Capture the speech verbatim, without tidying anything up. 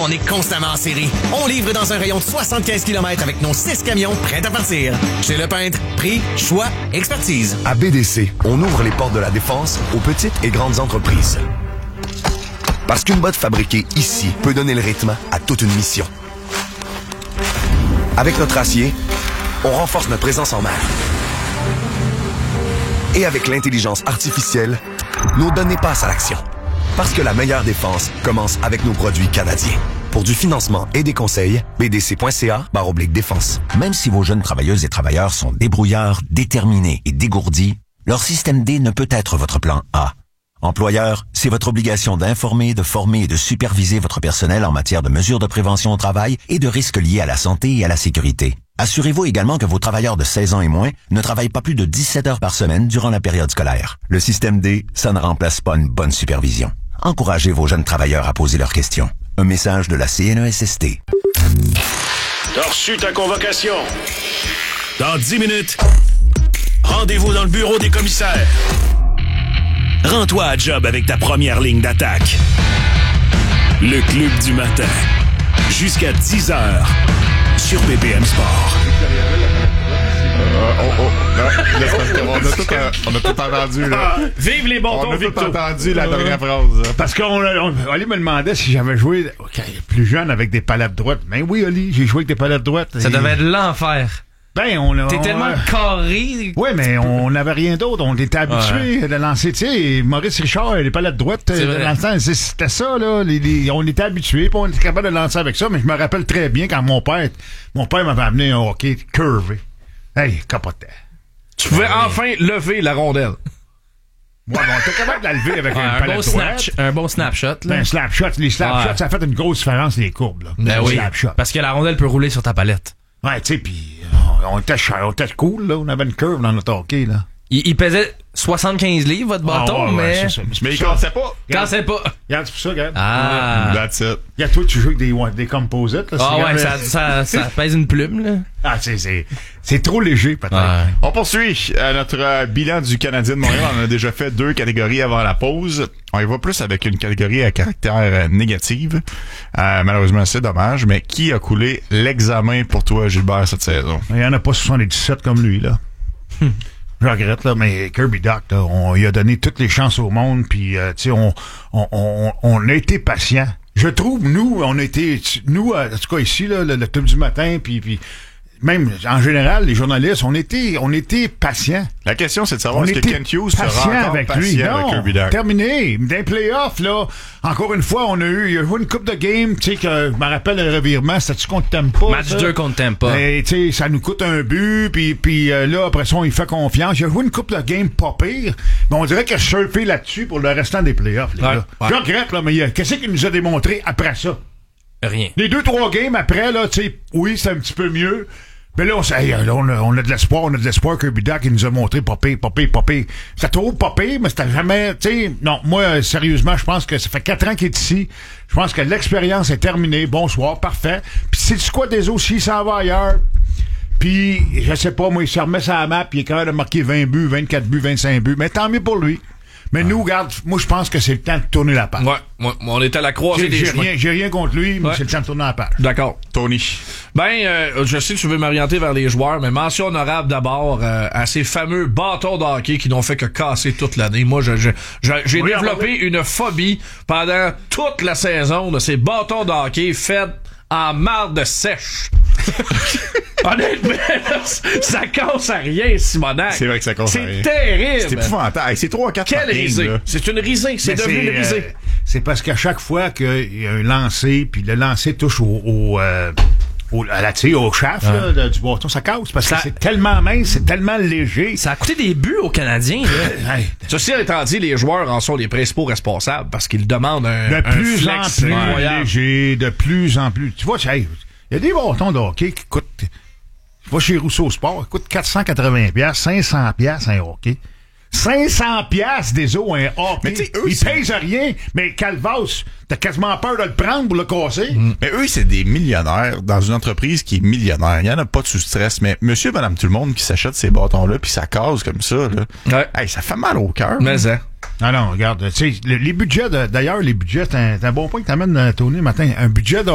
on est constamment en série. On livre dans un rayon de soixante-quinze kilomètres avec nos six camions prêts à partir. Chez Le Peintre, prix, choix, expertise. À B D C, on ouvre les portes de la défense aux petites et grandes entreprises. Parce qu'une botte fabriquée ici peut donner le rythme à toute une mission. Avec notre acier, on renforce notre présence en mer. Et avec l'intelligence artificielle, nos données passent à l'action. Parce que la meilleure défense commence avec nos produits canadiens. Pour du financement et des conseils, b d c point c a barre oblique défense. Même si vos jeunes travailleuses et travailleurs sont débrouillards, déterminés et dégourdis, leur système D ne peut être votre plan A. Employeur, c'est votre obligation d'informer, de former et de superviser votre personnel en matière de mesures de prévention au travail et de risques liés à la santé et à la sécurité. Assurez-vous également que vos travailleurs de seize ans et moins ne travaillent pas plus de dix-sept heures par semaine durant la période scolaire. Le système D, ça ne remplace pas une bonne supervision. Encouragez vos jeunes travailleurs à poser leurs questions. Un message de la C N E S S T. T'as reçu ta convocation. Dans dix minutes, rendez-vous dans le bureau des commissaires. Rends-toi à job avec ta première ligne d'attaque. Le Club du matin. Jusqu'à dix heures. Sur B P M Sport. Euh, oh, oh, là, là, parce qu'on a tout, euh, on a tout entendu, là. Vive les bons On a tout Victo. entendu la dernière phrase. Parce qu'on on, Oli me demandait si j'avais joué okay, plus jeune avec des palettes droites. Ben oui, Oli, j'ai joué avec des palettes droites. Ça et... devait être l'enfer. Ben, on a. T'es on, tellement euh... carré. Oui, mais on n'avait rien d'autre. On était habitués ouais. de lancer. Tu sais, Maurice Richard, les palettes droites, dans le temps, c'était ça, là. Les, les, on était habitués, puis on était capable de lancer avec ça. Mais je me rappelle très bien quand mon père, mon père m'avait amené un hockey curvé. Hey, capotait. Tu pouvais ouais. enfin lever la rondelle. Ouais, bon, t'es capable de la lever avec ouais, une un palette bon droite. Snap, un bon snapshot, là. Ben, un snapshot. Les snapshots, ouais. ça a fait une grosse différence, les courbes, là. Ben oui. Snapshot. Parce que la rondelle peut rouler sur ta palette. Ouais, tu sais, pis on était, on était cool, là. On avait une curve dans notre hockey, là. Il, il pesait soixante-quinze livres, votre bâton, ah, ouais, mais... Ouais, c'est ça. Mais il cassait pas. Cassait pas. Regarde, c'est pour ça, regarde. Ah. That's it. Regarde, toi, tu joues avec des, des composites, là. Ah ouais, ça, ça, ça pèse une plume, là. Ah, c'est, c'est, c'est trop léger, peut-être. Ouais. On poursuit euh, notre euh, bilan du Canadien de Montréal. On a déjà fait deux catégories avant la pause. On y va plus avec une catégorie à caractère euh, négative. Euh, malheureusement, c'est dommage. Mais qui a coulé l'examen pour toi, Gilbert, cette saison? Il y en a pas soixante-dix-sept comme lui, là. Je regrette, là, mais Kirby Dach, là, on lui a donné toutes les chances au monde, puis, euh, tu sais, on, on, on, on a été patient. Je trouve, nous, on a été, nous, en tout cas ici, là, le, le Club du matin, puis, puis même, en général, les journalistes, on était, on était patients. La question, c'est de savoir on est-ce que Kent Hughes sera encore avec patient lui. avec Non, Kirby Dach. Terminé. Dans les playoffs, là, encore une fois, on a eu, il a joué une coupe de game, tu sais, que, je me rappelle le revirement, c'était-tu contre Tampa? Match deux contre Tampa. Et, tu sais, ça nous coûte un but, puis, puis euh, là, après ça, on y fait confiance. Il a joué une coupe de game pas pire, mais on dirait qu'il a surfé là-dessus pour le restant des playoffs, les ouais, gars. ouais. Je regrette, là, mais qu'est-ce qu'il nous a démontré après ça? Rien. Les deux, trois games après, là, tu sais, oui, c'est un petit peu mieux. Mais là, on, hey, là, on, a, on a de l'espoir, on a de l'espoir que Kirby Dach, il nous a montré pas pire, pas pire, pas pire. C'était trop pas pire, mais c'était jamais, tu sais, non, moi, sérieusement, je pense que ça fait quatre ans qu'il est ici. Je pense que l'expérience est terminée. Bonsoir, parfait. Puis c'est quoi des autres s'il s'en va ailleurs? Puis, je sais pas, moi, il se remet sur la map, puis il est capable de marquer vingt buts, vingt-quatre buts, vingt-cinq buts. Mais tant mieux pour lui. Mais nous, regarde, moi, je pense que c'est le temps de tourner la page. Ouais, ouais, on est à la croisée des j'ai chemins. Rien, j'ai rien contre lui, mais ouais. c'est le temps de tourner la page. D'accord. Tony. Ben, euh, je sais que tu veux m'orienter vers les joueurs, mais mention honorable d'abord euh, à ces fameux bâtons de hockey qui n'ont fait que casser toute l'année. Moi, je, je, je, j'ai oui, développé une phobie pendant toute la saison de ces bâtons de hockey faits en marde sèche. Honnêtement, ça casse à rien, Simonac. C'est vrai que ça casse à rien. C'est terrible. C'est épouvantable. C'est trois à quatre Quelle risée. C'est une risée. C'est Mais devenu c'est, une risée. Euh, c'est parce qu'à chaque fois qu'il y a un lancer, puis le lancer touche au, au, euh, au, à la, au shaft ah. là, du bâton, ça casse. Parce ça, que c'est tellement mince, c'est tellement léger. Ça a coûté des buts aux Canadiens. Là. Hey. Ceci étant dit, les joueurs en sont les principaux responsables parce qu'ils demandent un, de un plus flex en plus incroyable. léger, de plus en plus. Tu vois, il hey, y a des bâtons de hockey qui coûtent... Tu vas chez Rousseau Sport, il coûte quatre cent quatre-vingts dollars, cinq cents dollars un hockey. cinq cents dollars des os un hockey. Mais tu sais, eux, ils c'est... pèsent rien, mais Calvas, t'as quasiment peur de le prendre pour le casser. Mm. Mais eux, c'est des millionnaires dans une entreprise qui est millionnaire. Il y en a pas de sous-stress, mais monsieur, madame, tout le monde qui s'achète ces bâtons-là puis ça casse comme ça, là. Ouais. Hey, ça fait mal au cœur. Mais ça. Non, non, regarde, tu sais, les budgets, de, d'ailleurs, les budgets, c'est un, c'est un bon point que t'amènes, Tony, matin. Un budget de